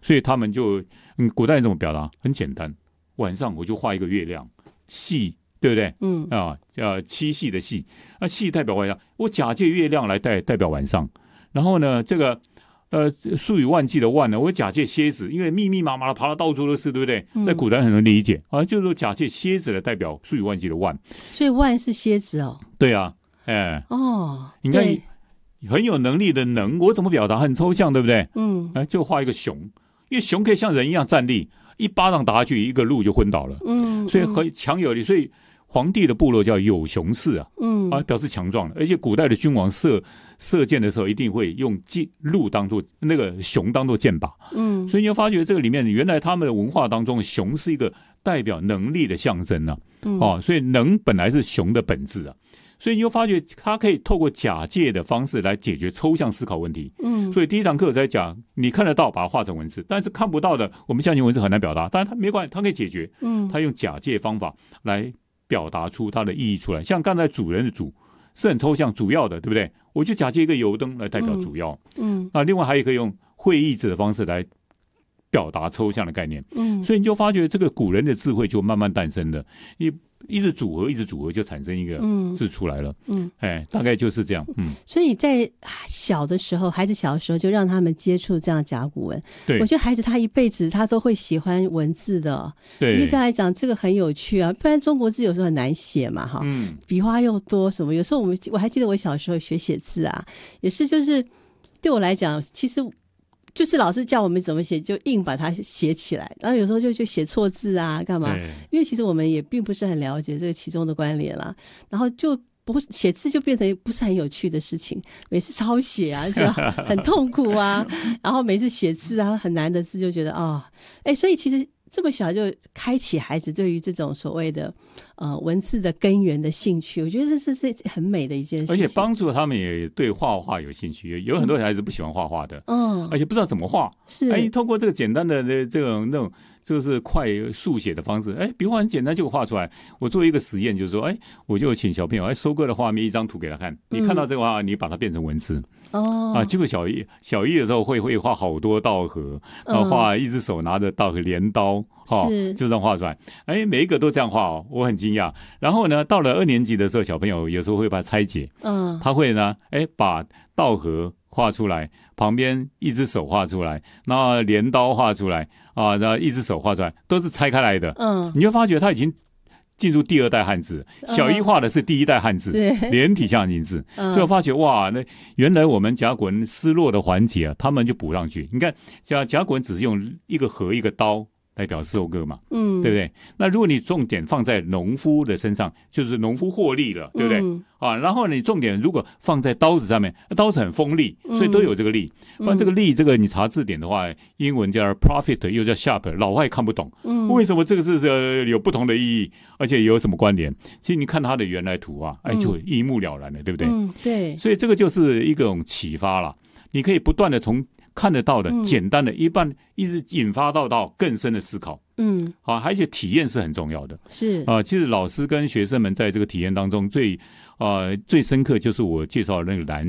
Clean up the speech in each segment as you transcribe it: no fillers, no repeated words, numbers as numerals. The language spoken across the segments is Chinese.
所以他们就古代人怎么表达？很简单，晚上我就画一个月亮，细，对不对？七夕的夕，那夕代表晚上，我假借月亮来代表晚上。然后呢，这个数以万计的万呢，我假借蝎子，因为密密麻麻的爬到到处都是，对不对？在古代很能理解啊，就是说假借蝎子来代表数以万计的万。 所以万是蝎子哦。 对啊，你看很有能力的能，我怎么表达？很抽象，对不对？就画一个熊，因为熊可以像人一样站立，一巴掌打下去，一个鹿就昏倒了。所以很强有力，所以皇帝的部落叫有熊氏表示强壮的。而且古代的君王射箭的时候，一定会用鹿当做那个熊当做箭靶。所以你要发觉这个里面，原来他们的文化当中，熊是一个代表能力的象征所以能本来是熊的本质所以你就发觉它可以透过假借的方式来解决抽象思考问题。所以第一堂课在讲，你看得到把它画成文字，但是看不到的，我们象形文字很难表达，但是它没关系，它可以解决。它用假借方法来表达出它的意义出来。像刚才主人的主是很抽象，主要的，对不对？我就假借一个油灯来代表主要。那另外还可以用会意字的方式来表达抽象的概念。所以你就发觉这个古人的智慧就慢慢诞生了。一直组合就产生一个字出来了。大概就是这样。 所以在小的时候，孩子小的时候就让他们接触这样甲骨文。 对， 我觉得孩子他一辈子他都会喜欢文字的。对，因为对他来讲这个很有趣啊，不然中国字有时候很难写嘛，笔画又多什么。有时候我还记得我小时候学写字也是就是对我来讲，其实就是老师叫我们怎么写，就硬把它写起来，然后有时候就写错字干嘛？因为其实我们也并不是很了解这个其中的关联啦，然后就不写字就变成不是很有趣的事情，每次抄写就很痛苦然后每次写字很难的字就觉得所以其实这么小就开启孩子对于这种所谓的文字的根源的兴趣，我觉得这是很美的一件事情， 而且帮助他们也对画画有兴趣。有很多孩子不喜欢画画的，而且不知道怎么画。是，透过这个简单的这种那种就是快速写的方式，笔画很简单就画出来。我做一个实验，就是说，我就请小朋友收割的画面一张图给他看，你看到这个画，你把它变成文字。结果小一的时候会画好多稻禾，画一只手拿着稻禾镰刀，就这样画出来。每一个都这样画我很惊讶。然后呢，到了2年级的时候，小朋友有时候会把它拆解，他会呢，把稻禾画出来，旁边一只手画出来，然后镰刀画出来然后一只手画出来，都是拆开来的。你就发觉他已经进入第2代汉字，小一画的是第1代汉字，连体象形字。所以我发觉哇，那原来我们甲骨文失落的环节他们就补上去。你看甲骨文只是用一个禾一个刀来表示收割嘛，对不对？那如果你重点放在农夫的身上，就是农夫获利了，对不对？然后你重点如果放在刀子上面，刀子很锋利，所以都有这个利。不然这个利，这个你查字典的话，英文叫 profit， 又叫 sharp， 老外看不懂，为什么这个是有不同的意义，而且有什么关联？其实你看它的原来图就一目了然了，对不对？ 对。 所以这个就是一种启发了，你可以不断的从看得到的简单的一直引发到更深的思考。而且体验是很重要的。是其实老师跟学生们在这个体验当中最深刻就是我介绍的那个蓝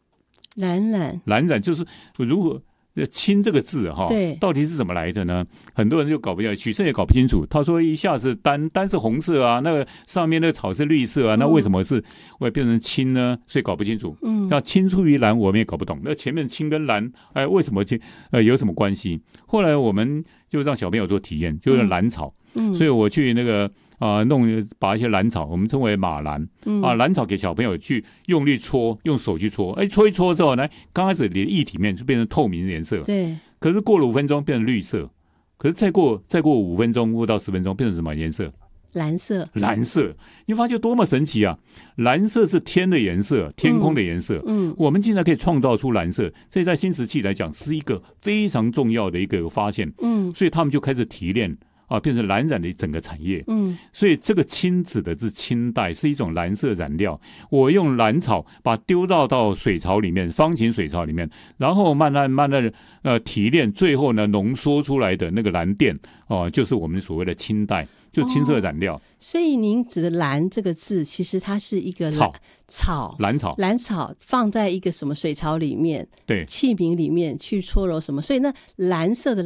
染就是如果青这个字到底是怎么来的呢？很多人就搞不清楚，许慎也搞不清楚。他说一下是单是红色那个上面那个草是绿色那为什么是会变成青呢？所以搞不清楚。那青出于蓝我们也搞不懂，那前面青跟蓝为什么有什么关系？后来我们就让小朋友做体验，就是蓝草。所以我去那个把一些蓝草，我们称为马蓝蓝草给小朋友去用力搓，用手去搓，搓一搓之后呢，刚开始你的液体面就变成透明的颜色，对。可是过了5分钟变成绿色，可是再过5分钟或到10分钟变成什么颜色？蓝色。你发现多么神奇啊！蓝色是天的颜色，天空的颜色。我们竟然可以创造出蓝色，这在新石器来讲是一个非常重要的一个发现。所以他们就开始提炼。变成蓝染的整个产业。所以这个青指的是青带，是一种蓝色染料。我用蓝草把它丢到水槽里面，方形水槽里面，然后慢慢提炼，最后呢浓缩出来的那个蓝靛就是我们所谓的青带，就青色染料。所以您指的蓝这个字，其实它是一个蓝草放在一个什么水槽里面，对，器皿里面去搓揉什么，所以那蓝色的